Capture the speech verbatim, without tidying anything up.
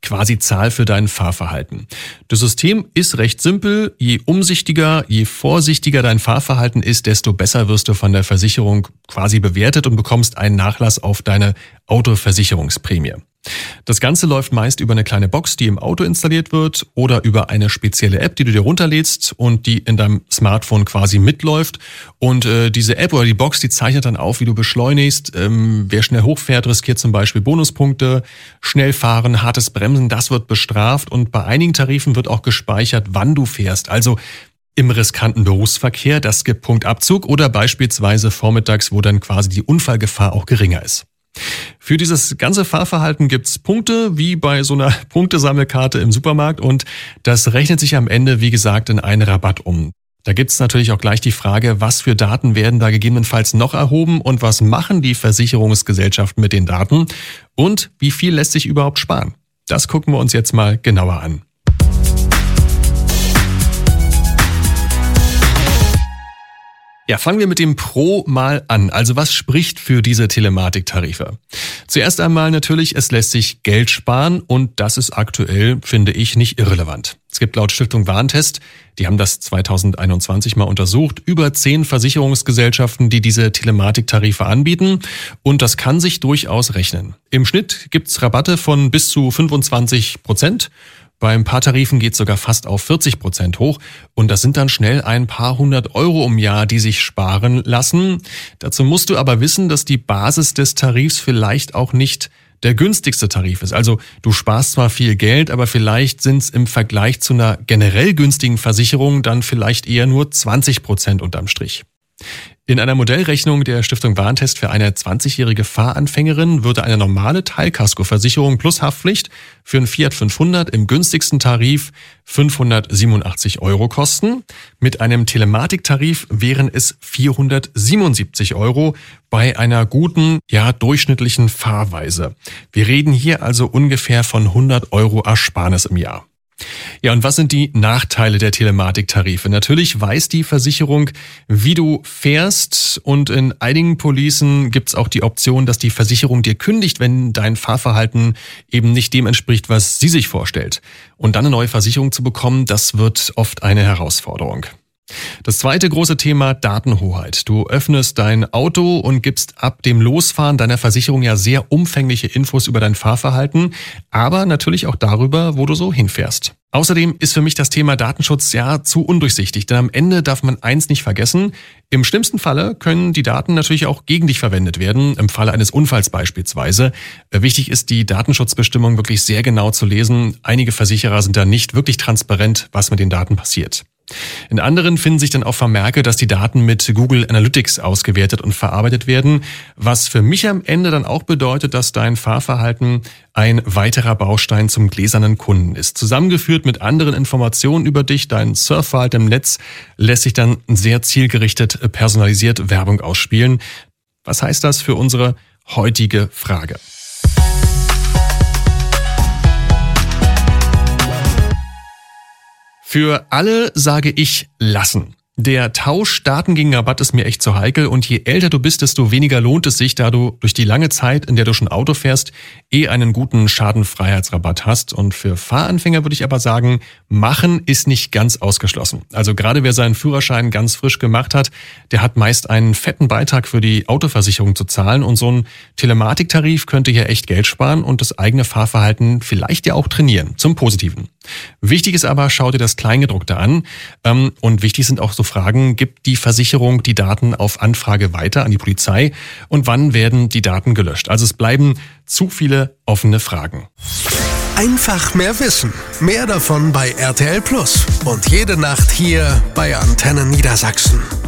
quasi Zahl für dein Fahrverhalten. Das System ist recht simpel. Je umsichtiger, je vorsichtiger dein Fahrverhalten ist, desto besser wirst du von der Versicherung quasi bewertet und bekommst einen Nachlass auf deine Autoversicherungsprämie. Das Ganze läuft meist über eine kleine Box, die im Auto installiert wird, oder über eine spezielle App, die du dir runterlädst und die in deinem Smartphone quasi mitläuft. Und äh, diese App oder die Box, die zeichnet dann auf, wie du beschleunigst. Ähm, wer schnell hochfährt, riskiert zum Beispiel Bonuspunkte. Schnell fahren, hartes Bremsen, das wird bestraft. Und bei einigen Tarifen wird auch gespeichert, wann du fährst. Also im riskanten Berufsverkehr, das gibt Punktabzug, oder beispielsweise vormittags, wo dann quasi die Unfallgefahr auch geringer ist. Für dieses ganze Fahrverhalten gibt's Punkte, wie bei so einer Punktesammelkarte im Supermarkt, und das rechnet sich am Ende, wie gesagt, in einen Rabatt um. Da gibt's natürlich auch gleich die Frage, was für Daten werden da gegebenenfalls noch erhoben und was machen die Versicherungsgesellschaften mit den Daten und wie viel lässt sich überhaupt sparen? Das gucken wir uns jetzt mal genauer an. Ja, fangen wir mit dem Pro mal an. Also was spricht für diese Telematiktarife? Zuerst einmal natürlich, es lässt sich Geld sparen, und das ist aktuell, finde ich, nicht irrelevant. Es gibt laut Stiftung Warentest, die haben das zweitausendeinundzwanzig mal untersucht, über zehn Versicherungsgesellschaften, die diese Telematiktarife anbieten, und das kann sich durchaus rechnen. Im Schnitt gibt's Rabatte von bis zu fünfundzwanzig Prozent. Bei ein paar Tarifen geht es sogar fast auf vierzig Prozent hoch, und das sind dann schnell ein paar hundert Euro im Jahr, die sich sparen lassen. Dazu musst du aber wissen, dass die Basis des Tarifs vielleicht auch nicht der günstigste Tarif ist. Also du sparst zwar viel Geld, aber vielleicht sind es im Vergleich zu einer generell günstigen Versicherung dann vielleicht eher nur zwanzig Prozent unterm Strich. In einer Modellrechnung der Stiftung Warentest für eine zwanzigjährige Fahranfängerin würde eine normale Teilkaskoversicherung plus Haftpflicht für einen Fiat fünfhundert im günstigsten Tarif fünfhundertsiebenundachtzig Euro kosten. Mit einem Telematiktarif wären es vierhundertsiebenundsiebzig Euro bei einer guten, ja durchschnittlichen Fahrweise. Wir reden hier also ungefähr von hundert Euro Ersparnis im Jahr. Ja, und was sind die Nachteile der Telematiktarife? Natürlich weiß die Versicherung, wie du fährst, und in einigen Policen gibt's auch die Option, dass die Versicherung dir kündigt, wenn dein Fahrverhalten eben nicht dem entspricht, was sie sich vorstellt. Und dann eine neue Versicherung zu bekommen, das wird oft eine Herausforderung. Das zweite große Thema: Datenhoheit. Du öffnest dein Auto und gibst ab dem Losfahren deiner Versicherung ja sehr umfängliche Infos über dein Fahrverhalten, aber natürlich auch darüber, wo du so hinfährst. Außerdem ist für mich das Thema Datenschutz ja zu undurchsichtig, denn am Ende darf man eins nicht vergessen: Im schlimmsten Falle können die Daten natürlich auch gegen dich verwendet werden, im Falle eines Unfalls beispielsweise. Wichtig ist, die Datenschutzbestimmungen wirklich sehr genau zu lesen. Einige Versicherer sind da nicht wirklich transparent, was mit den Daten passiert. In anderen finden sich dann auch Vermerke, dass die Daten mit Google Analytics ausgewertet und verarbeitet werden, was für mich am Ende dann auch bedeutet, dass dein Fahrverhalten ein weiterer Baustein zum gläsernen Kunden ist. Zusammengeführt mit anderen Informationen über dich, dein Surfverhalten im Netz, lässt sich dann sehr zielgerichtet personalisiert Werbung ausspielen. Was heißt das für unsere heutige Frage? Für alle sage ich lassen. Der Tausch Daten gegen Rabatt ist mir echt zu heikel, und je älter du bist, desto weniger lohnt es sich, da du durch die lange Zeit, in der du schon Auto fährst, eh einen guten Schadenfreiheitsrabatt hast. Und für Fahranfänger würde ich aber sagen, machen ist nicht ganz ausgeschlossen. Also gerade wer seinen Führerschein ganz frisch gemacht hat, der hat meist einen fetten Beitrag für die Autoversicherung zu zahlen, und so ein Telematiktarif könnte hier echt Geld sparen und das eigene Fahrverhalten vielleicht ja auch trainieren, zum Positiven. Wichtig ist aber, schau dir das Kleingedruckte an, und wichtig sind auch so Fragen: Gibt die Versicherung die Daten auf Anfrage weiter an die Polizei, und wann werden die Daten gelöscht? Also es bleiben zu viele offene Fragen. Einfach mehr wissen. Mehr davon bei R T L Plus. Und jede Nacht hier bei Antenne Niedersachsen.